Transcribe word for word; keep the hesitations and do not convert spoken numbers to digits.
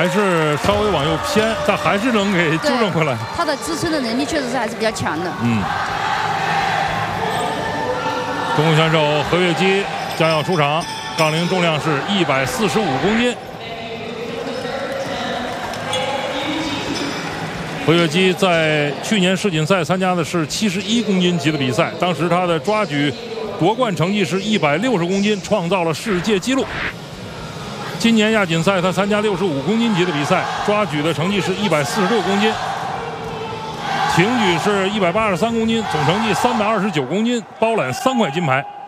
还是稍微往右偏，但还是能给纠正回来。 他的支撑的能力确实是还是比较强的。 嗯。中国选手何跃基将要出场，杠铃重量是一百四十五公斤。何跃基在去年世锦赛参加的是七十一公斤级的比赛，当时他的抓举夺冠成绩是一百六十公斤，创造了世界纪录。今年亚锦赛他参加六十五公斤级的比赛，抓举的成绩是一百四十六公斤，挺举是一百八十三公斤，总成绩三百二十九公斤，包揽三块金牌。